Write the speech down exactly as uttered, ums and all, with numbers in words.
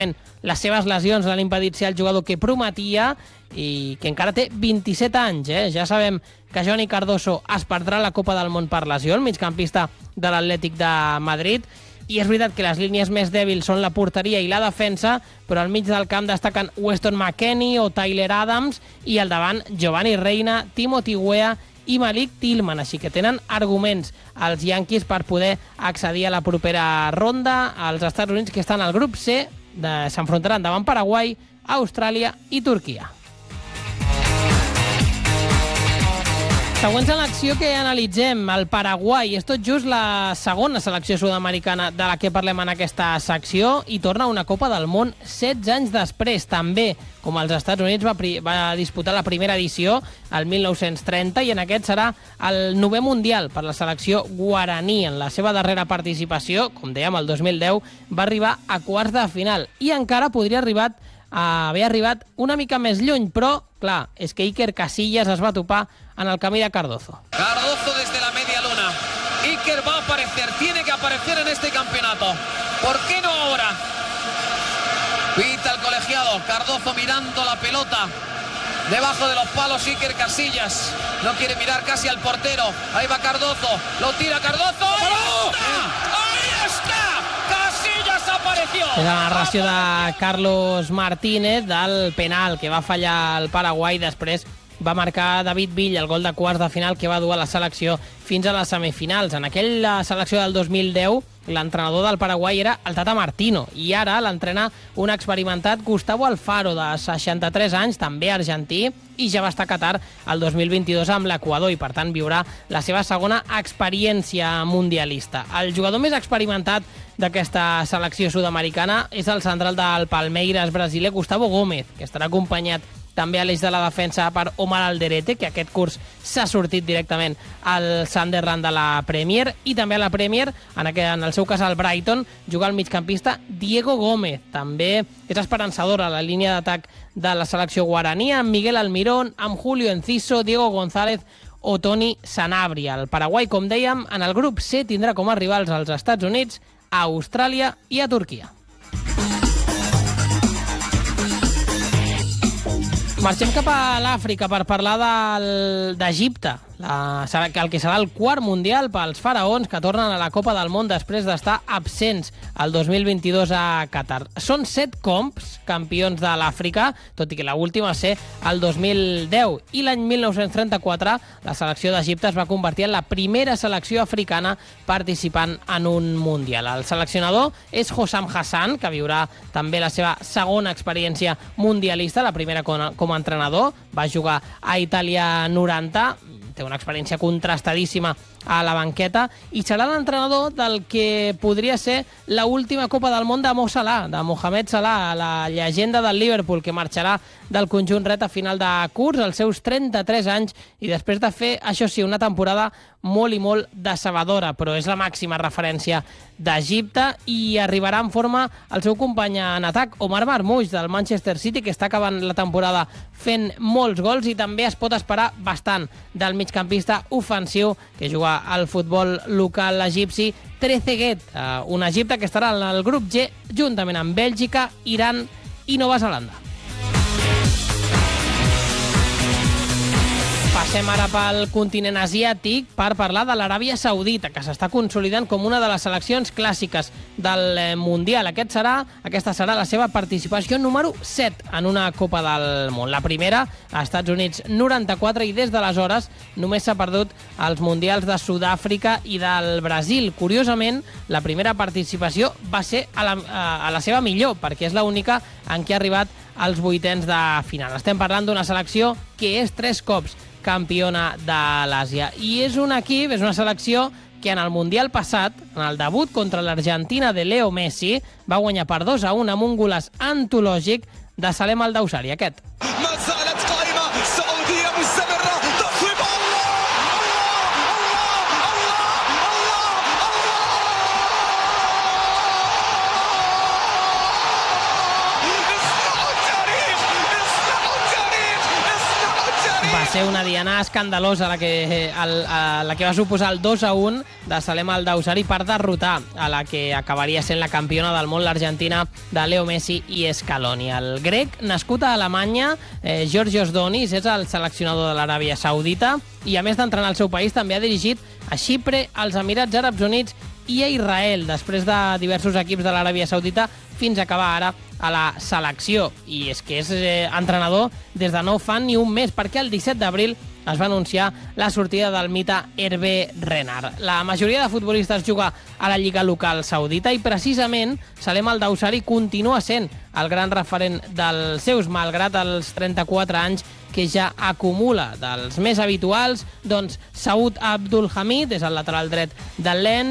les seves lesions l'han impedit ser el jugador que prometia i que encara té vint-i-set anys. Eh? Ja sabem que Johnny Cardoso es perdrà la Copa del Món per lesió, el migcampista de l'Atlètic de Madrid, i és veritat que les línies més dèbils són la porteria i la defensa, però al mig del camp destaquen Weston McKennie o Tyler Adams i al davant Giovanni Reina, Timothy Weah i Malik Tillman, així que tenen arguments els Yankees per poder accedir a la propera ronda. Els Estats Units, que estan al grup C, s'enfrontaran davant Paraguai, Austràlia i Turquia. Següent selecció que analitzem, el Paraguai. És tot just la segona selecció sud-americana de la que parlem en aquesta secció i torna a una Copa del Món setze anys després. També, com els Estats Units, va, va disputar la primera edició el mil nou-cents trenta i en aquest serà el novè Mundial per la selecció guaraní. En la seva darrera participació, com dèiem, el dos mil deu, va arribar a quarts de final i encara podria arribar a haver arribat una mica més lluny, però, clar, és que Iker Casillas es va topar en el camí de Cardozo. Cardozo desde la media luna. Iker va a aparecer, tiene que aparecer en este campeonato. ¿Por qué no ahora? Pita el colegiado, Cardozo mirando la pelota. Debajo de los palos Iker Casillas. No quiere mirar casi al portero. Ahí va Cardozo, lo tira Cardozo. ¡Ahí está! ¡Ahí está! Casillas apareció. És la narració de Carlos Martínez del penal que va fallar el Paraguai. Després va marcar David Villa el gol de quarts de final que va dur a la selecció fins a les semifinals. En aquella selecció del dos mil deu, l'entrenador del Paraguai era el Tata Martino i ara l'entrena un experimentat Gustavo Alfaro, de seixanta-tres anys, també argentí, i ja va estar a Qatar el dos mil vint-i-dos amb l'Equador i, per tant, viurà la seva segona experiència mundialista. El jugador més experimentat d'aquesta selecció sud-americana és el central del Palmeiras brasiler, Gustavo Gómez, que estarà acompanyat també a l'eix de la defensa per Omar Alderete, que aquest curs s'ha sortit directament al Sunderland de la Premier, i també a la Premier, en, aquest, en el seu cas al Brighton, juga el migcampista Diego Gómez. També és esperançadora la línia d'atac de la selecció guaraní, amb Miguel Almirón, amb Julio Enciso, Diego González o Toni Sanabria. El Paraguai, com dèiem, en el grup C tindrà com a rivals als Estats Units, a Austràlia i a Turquia. Marxem cap a l'Àfrica per parlar d'Egipte, el que serà el quart mundial pels faraons que tornen a la Copa del Món després d'estar absents el dos mil vint-i-dos a Qatar. Són set cops campions de l'Àfrica, tot i que l'última va ser el dos mil deu. I l'any mil nou-cents trenta-quatre la selecció d'Egipte es va convertir en la primera selecció africana participant en un mundial. El seleccionador és Hossam Hassan, que viurà també la seva segona experiència mundialista, la primera com a entrenador. Va jugar a Itàlia noranta, té una experiència contrastadíssima a la banqueta i serà l'entrenador del que podria ser l'última Copa del Món de Mo Salah, de Mohamed Salah, la llegenda del Liverpool, que marxarà del conjunt ret a final de curs als seus trenta-tres anys i després de fer, això sí, una temporada molt i molt decebedora, però és la màxima referència d'Egipte i arribarà en forma el seu company en atac, Omar Marmoush, del Manchester City, que està acabant la temporada fent molts gols i també es pot esperar bastant del migcampista ofensiu que juga al futbol local egipci, Trezeguet, un Egipte que estarà en el grup G juntament amb Bèlgica, Iran i Nova Zelanda. Passem ara pel continent asiàtic per parlar de l'Aràbia Saudita, que s'està consolidant com una de les seleccions clàssiques del Mundial. Aquest serà, aquesta serà la seva participació número set en una Copa del Món. La primera a Estats Units noranta-quatre i des d'aleshores només s'ha perdut als Mundials de Sud-àfrica i del Brasil. Curiosament, la primera participació va ser a la, a la seva millor, perquè és l'única en què ha arribat als vuitens de final. Estem parlant d'una selecció que és tres cops campiona de l'Àsia. I és un equip, és una selecció que en el Mundial passat, en el debut contra l'Argentina de Leo Messi, va guanyar per dos a un amb un golaç antològic de Salem Al Dawsari, aquest. Va ser una diana escandalosa la que, el, la que va suposar el dos a un de Salem Al Dawsari per derrotar a la que acabaria sent la campiona del món, l'Argentina de Leo Messi i Scaloni. El grec, nascut a Alemanya, eh, Georgios Donis, és el seleccionador de l'Aràbia Saudita i, a més d'entrenar el seu país, també ha dirigit a Xipre, als Emirats Àrabs Units i a Israel, després de diversos equips de l'Aràbia Saudita, fins a acabar ara a la selecció. I és que és eh, entrenador des de no fa ni un mes, perquè el disset d'abril es va anunciar la sortida del mite Hervé Renard. La majoria de futbolistes juga a la lliga local saudita i precisament Salem Al Dawsari continua sent el gran referent dels seus, malgrat els trenta-quatre anys que ja acumula. Dels més habituals, doncs, Saud Abdul Hamid és el lateral dret del Lens,